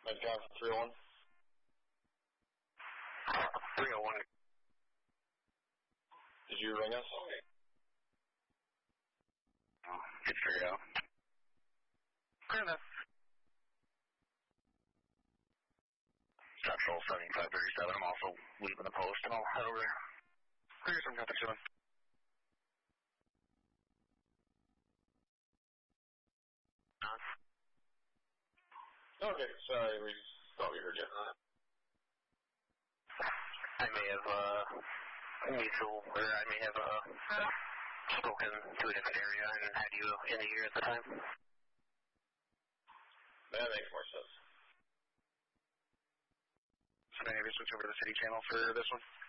Mike Johnson, 301. 301. Did you ring us? Oh, get figured out. Clear enough. Central 7537. I'm also leaving the post, and I'll head over there. Clear, 7537. Okay, sorry, we thought we heard you. I may have, I may have, spoken to a different area and had you in the ear at the time. That makes more sense. So maybe switch over to the city channel for this one.